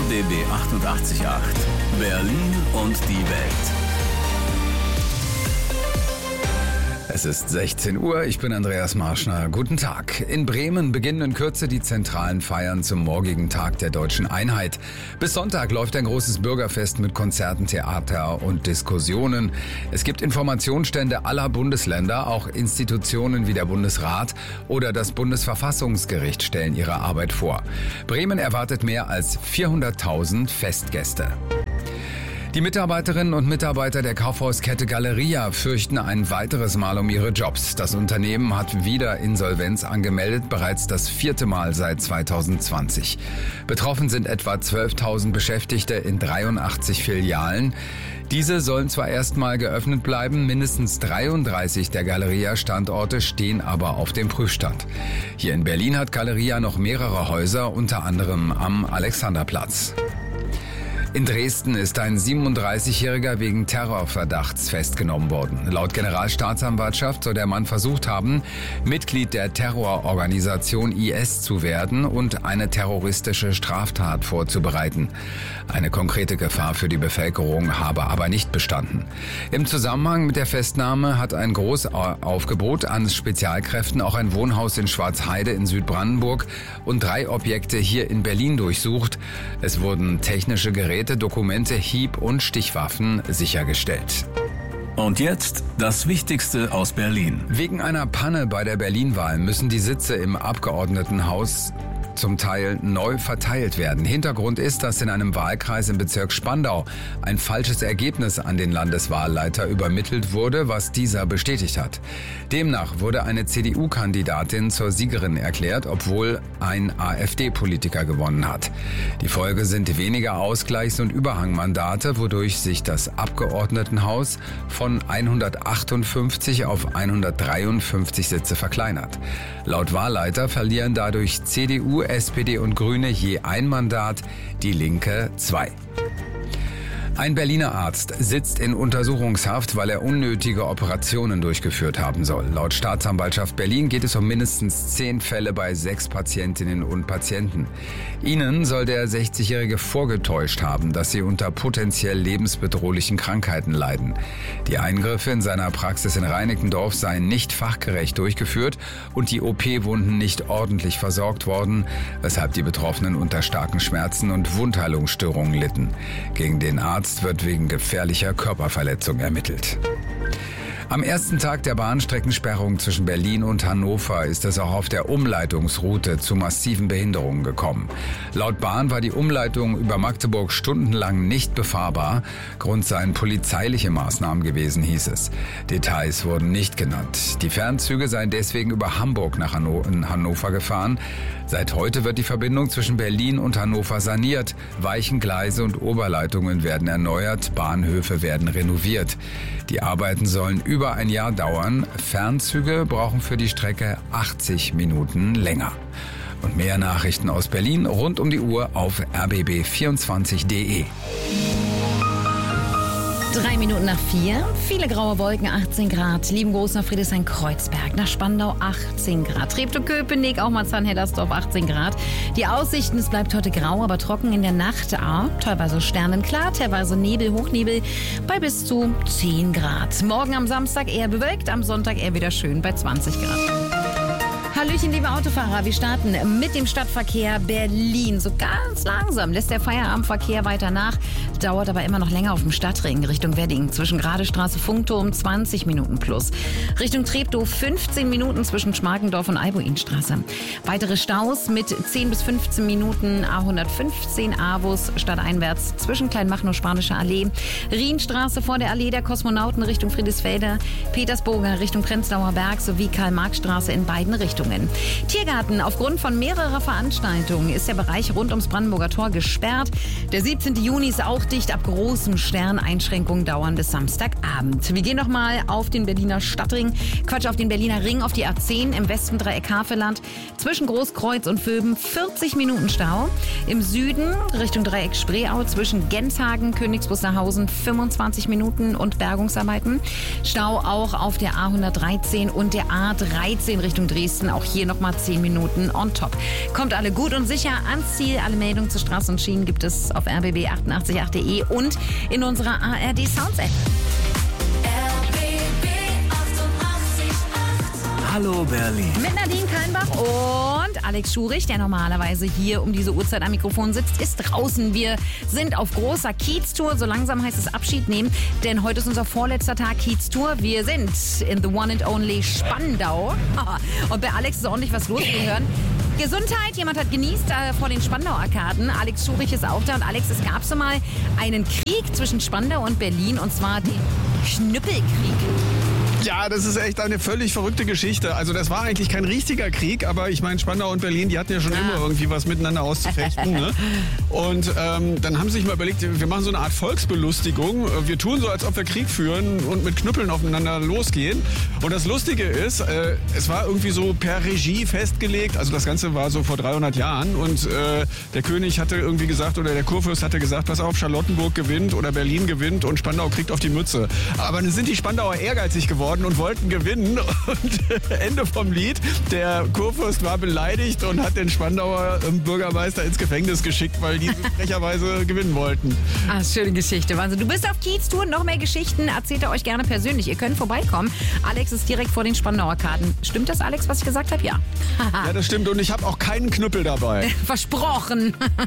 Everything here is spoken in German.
RBB 88.8 Berlin und die Welt. Es ist 16 Uhr, ich bin Andreas Marschner. Guten Tag. In Bremen beginnen in Kürze die zentralen Feiern zum morgigen Tag der Deutschen Einheit. Bis Sonntag läuft ein großes Bürgerfest mit Konzerten, Theater und Diskussionen. Es gibt Informationsstände aller Bundesländer, auch Institutionen wie der Bundesrat oder das Bundesverfassungsgericht stellen ihre Arbeit vor. Bremen erwartet mehr als 400.000 Festgäste. Die Mitarbeiterinnen und Mitarbeiter der Kaufhauskette Galeria fürchten ein weiteres Mal um ihre Jobs. Das Unternehmen hat wieder Insolvenz angemeldet, bereits das 4. Mal seit 2020. Betroffen sind etwa 12.000 Beschäftigte in 83 Filialen. Diese sollen zwar erstmal geöffnet bleiben, mindestens 33 der Galeria-Standorte stehen aber auf dem Prüfstand. Hier in Berlin hat Galeria noch mehrere Häuser, unter anderem am Alexanderplatz. In Dresden ist ein 37-Jähriger wegen Terrorverdachts festgenommen worden. Laut Generalstaatsanwaltschaft soll der Mann versucht haben, Mitglied der Terrororganisation IS zu werden und eine terroristische Straftat vorzubereiten. Eine konkrete Gefahr für die Bevölkerung habe aber nicht bestanden. Im Zusammenhang mit der Festnahme hat ein Großaufgebot an Spezialkräften auch ein Wohnhaus in Schwarzheide in Südbrandenburg und 3 Objekte hier in Berlin durchsucht. Es wurden technische Geräte, Dokumente, Hieb- und Stichwaffen sichergestellt. Und jetzt das Wichtigste aus Berlin. Wegen einer Panne bei der Berlin-Wahl müssen die Sitze im Abgeordnetenhaus zum Teil neu verteilt werden. Hintergrund ist, dass in einem Wahlkreis im Bezirk Spandau ein falsches Ergebnis an den Landeswahlleiter übermittelt wurde, was dieser bestätigt hat. Demnach wurde eine CDU-Kandidatin zur Siegerin erklärt, obwohl ein AfD-Politiker gewonnen hat. Die Folge sind weniger Ausgleichs- und Überhangmandate, wodurch sich das Abgeordnetenhaus von 158 auf 153 Sitze verkleinert. Laut Wahlleiter verlieren dadurch CDU, SPD und Grüne je ein Mandat, die Linke 2. Ein Berliner Arzt sitzt in Untersuchungshaft, weil er unnötige Operationen durchgeführt haben soll. Laut Staatsanwaltschaft Berlin geht es um mindestens 10 Fälle bei 6 Patientinnen und Patienten. Ihnen soll der 60-Jährige vorgetäuscht haben, dass sie unter potenziell lebensbedrohlichen Krankheiten leiden. Die Eingriffe in seiner Praxis in Reinickendorf seien nicht fachgerecht durchgeführt und die OP-Wunden nicht ordentlich versorgt worden, weshalb die Betroffenen unter starken Schmerzen und Wundheilungsstörungen litten. Gegen den Arzt wird wegen gefährlicher Körperverletzung ermittelt. Am ersten Tag der Bahnstreckensperrung zwischen Berlin und Hannover ist es auch auf der Umleitungsroute zu massiven Behinderungen gekommen. Laut Bahn war die Umleitung über Magdeburg stundenlang nicht befahrbar. Grund seien polizeiliche Maßnahmen gewesen, hieß es. Details wurden nicht genannt. Die Fernzüge seien deswegen über Hamburg nach Hannover gefahren. Seit heute wird die Verbindung zwischen Berlin und Hannover saniert. Weichengleise und Oberleitungen werden erneuert, Bahnhöfe werden renoviert. Die Arbeiten sollen über ein Jahr dauern. Fernzüge brauchen für die Strecke 80 Minuten länger. Und mehr Nachrichten aus Berlin rund um die Uhr auf rbb24.de. 3 Minuten nach 4, viele graue Wolken, 18 Grad. Liebengroß nach Friedrichshain-Kreuzberg, nach Spandau 18 Grad. Treptow-Köpenick, auch Marzahn-Hellersdorf 18 Grad. Die Aussichten, es bleibt heute grau, aber trocken in der Nacht. Teilweise sternenklar, teilweise Nebel, Hochnebel bei bis zu 10 Grad. Morgen am Samstag eher bewölkt, am Sonntag eher wieder schön bei 20 Grad. Hallöchen, liebe Autofahrer, wir starten mit dem Stadtverkehr Berlin. So ganz langsam lässt der Feierabendverkehr weiter nach, dauert aber immer noch länger auf dem Stadtring Richtung Wedding. Zwischen Gradestraße, Funkturm 20 Minuten plus. Richtung Treptow 15 Minuten zwischen Schmargendorf und Albuinstraße. Weitere Staus mit 10 bis 15 Minuten A115 Avus stadteinwärts zwischen Kleinmachnow, Spanische Allee. Rienstraße vor der Allee der Kosmonauten Richtung Friedrichsfelde. Petersburger Richtung Prenzlauer Berg sowie Karl-Marx-Straße in beiden Richtungen. Tiergarten. Aufgrund von mehrerer Veranstaltungen ist der Bereich rund ums Brandenburger Tor gesperrt. Der 17. Juni ist auch dicht. Ab großem Stern. Einschränkungen dauern bis Samstagabend. Wir gehen noch mal auf den Berliner Stadtring. Auf den Berliner Ring, auf die A10 im Westen Dreieck Havelland. Zwischen Großkreuz und Vöben 40 Minuten Stau. Im Süden Richtung Dreieck Spreeau zwischen Genshagen, Königsbus Wusterhausen 25 Minuten und Bergungsarbeiten. Stau auch auf der A113 und der A13 Richtung Dresden. Auch hier nochmal 10 Minuten on top. Kommt alle gut und sicher ans Ziel. Alle Meldungen zu Straßen und Schienen gibt es auf rbb888.de und in unserer ARD Sounds App. Hallo Berlin. Mit Nadine Kallenbach und Alex Schurich, der normalerweise hier um diese Uhrzeit am Mikrofon sitzt, ist draußen. Wir sind auf großer Kiez-Tour. So langsam heißt es Abschied nehmen, denn heute ist unser vorletzter Tag Kiez-Tour. Wir sind in the one and only Spandau. Und bei Alex ist ordentlich was los. Wir hören Gesundheit. Jemand hat genießt vor den Spandau-Arkaden. Alex Schurich ist auch da. Und Alex, es gab so mal einen Krieg zwischen Spandau und Berlin, und zwar den Knüppelkrieg. Ja, das ist echt eine völlig verrückte Geschichte. Also das war eigentlich kein richtiger Krieg, aber ich meine, Spandau und Berlin, die hatten ja schon immer irgendwie was miteinander auszufechten. Ne? Und dann haben sie sich mal überlegt, wir machen so eine Art Volksbelustigung. Wir tun so, als ob wir Krieg führen und mit Knüppeln aufeinander losgehen. Und das Lustige ist, es war irgendwie so per Regie festgelegt. Also das Ganze war so vor 300 Jahren. Und der König hatte irgendwie gesagt, oder der Kurfürst hatte gesagt, pass auf, Charlottenburg gewinnt oder Berlin gewinnt und Spandau kriegt auf die Mütze. Aber dann sind die Spandauer ehrgeizig geworden und wollten gewinnen. Und Ende vom Lied, der Kurfürst war beleidigt und hat den Spandauer Bürgermeister ins Gefängnis geschickt, weil die frecherweise gewinnen wollten. Ah, schöne Geschichte. Wahnsinn. Du bist auf Kiez-Tour. Noch mehr Geschichten erzählt er euch gerne persönlich. Ihr könnt vorbeikommen. Alex ist direkt vor den Spandauer Karten. Stimmt das, Alex, was ich gesagt habe? Ja. Ja, das stimmt. Und ich habe auch keinen Knüppel dabei. Versprochen.